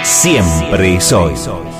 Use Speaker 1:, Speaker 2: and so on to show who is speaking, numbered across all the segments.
Speaker 1: Siempre soy.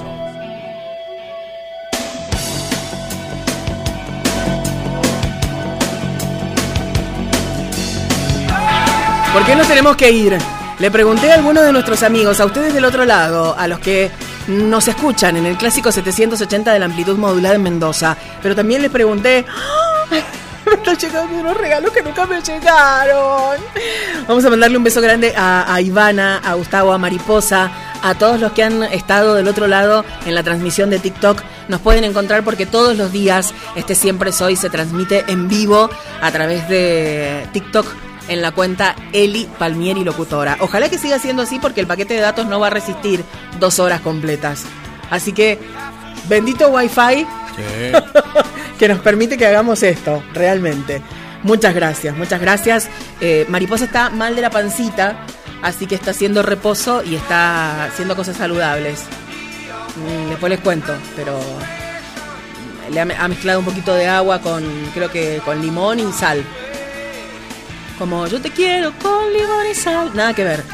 Speaker 2: ¿Por qué nos tenemos que ir? Le pregunté a algunos de nuestros amigos, a ustedes del otro lado, a los que nos escuchan en el clásico 780 de la amplitud modulada en Mendoza, pero también les pregunté, me están llegando unos regalos que nunca me llegaron. Vamos a mandarle un beso grande a Ivana, a Gustavo, a Mariposa, a todos los que han estado del otro lado en la transmisión de TikTok. Nos pueden encontrar porque todos los días Siempre Soy se transmite en vivo a través de TikTok en la cuenta Eli Palmieri Locutora. Ojalá que siga siendo así porque el paquete de datos no va a resistir 2 horas completas. Así que, bendito Wi-Fi, sí, que nos permite que hagamos esto, realmente. Muchas gracias, muchas gracias. Mariposa está mal de la pancita, así que está haciendo reposo y está haciendo cosas saludables. Después les cuento, pero le ha mezclado un poquito de agua creo que con limón y sal. Como yo te quiero con limón y sal. Nada que ver.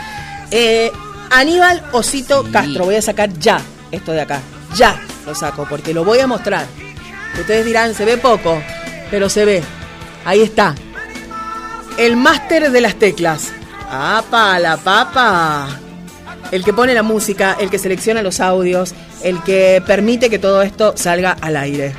Speaker 2: Aníbal Osito Castro. Voy a sacar ya esto de acá. Ya lo saco porque lo voy a mostrar. Ustedes dirán, se ve poco, pero se ve. Ahí está. El máster de las teclas. ¡Apa, la papa! El que pone la música, el que selecciona los audios, el que permite que todo esto salga al aire.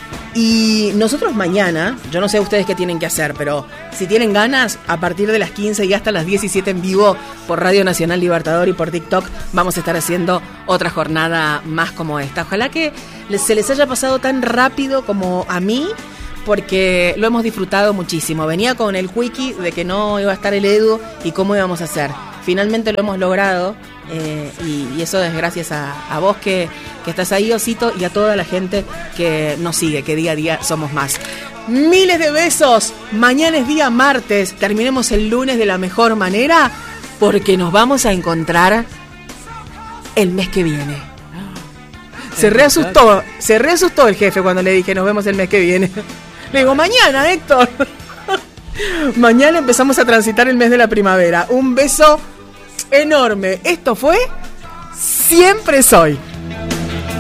Speaker 2: Y nosotros mañana, yo no sé ustedes qué tienen que hacer, pero si tienen ganas, a partir de las 15 y hasta las 17 en vivo por Radio Nacional Libertador y por TikTok, vamos a estar haciendo otra jornada más como esta. Ojalá que se les haya pasado tan rápido como a mí, porque lo hemos disfrutado muchísimo. Venía con el quickie de que no iba a estar el Edu y cómo íbamos a hacer. Finalmente lo hemos logrado y eso es gracias a vos que estás ahí, Osito, y a toda la gente que nos sigue, que día a día somos más. Miles de besos. Mañana es día martes. Terminemos el lunes de la mejor manera porque nos vamos a encontrar el mes que viene. Se reasustó el jefe cuando le dije nos vemos el mes que viene. Le digo, mañana, Héctor. Mañana empezamos a transitar el mes de la primavera. Un beso enorme. Esto fue Siempre Soy.